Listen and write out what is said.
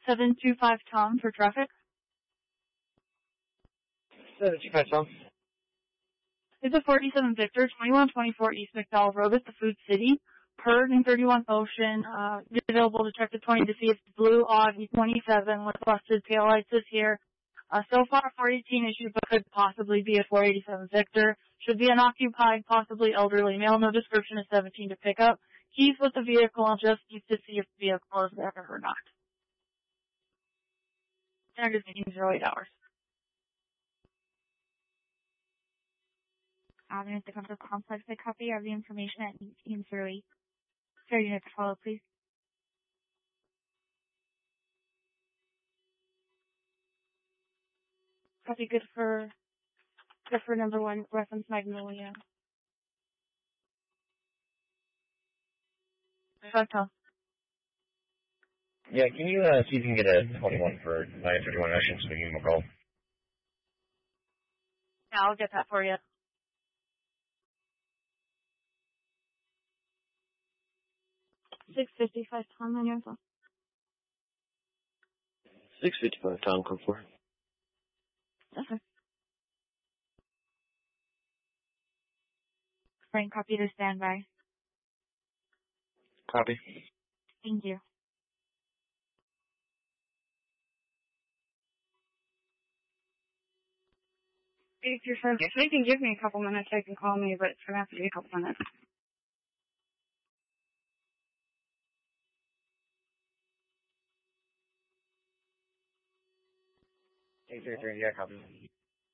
725 Tom for traffic. 725 Tom. It's a 47 Victor, 2124 East McDowell Road at the Food City. Per 31 Ocean, available detective 20 to see if it's blue, odd, E27 with busted taillights is here. So far 418 issued, but could possibly be a 487 Victor. Should be unoccupied, possibly elderly male. No description is 17 to pick up. Keys with the vehicle, I'll just need to see if the vehicle is there or not. Standard meeting 08 hours. Avenue to come to complex, a copy of the information at Eames Early. Fair unit to follow, please. Copy, good for number 1, reference Magnolia. 5 Tom. Yeah, can you see if you can get a 21 for 931 Ocean so we can give him a call? Yeah, I'll get that for you. $655 Tom on your phone. 655 Tom, code 4. Okay. Frank, copy to standby. Copy. Thank you. If you're sure, if you can give me a couple minutes, you can call me, but it's going to have to be a couple minutes. 833, yeah, copy.